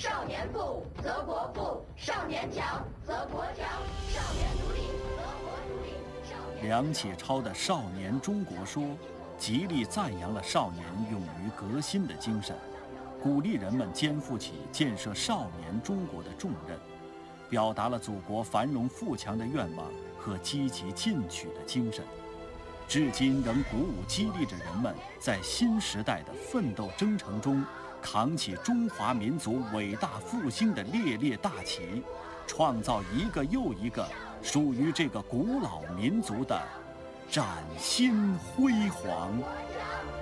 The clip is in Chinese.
少年富则国富，少年强则国强，少年独立则国独立。 梁启超的《少年中国说》极力赞扬了少年勇于革新的精神，鼓励人们肩负起建设少年中国的重任，表达了祖国繁荣富强的愿望和积极进取的精神，至今仍鼓舞激励着人们在新时代的奋斗征程中扛起中华民族伟大复兴的烈烈大旗，创造一个又一个属于这个古老民族的崭新辉煌。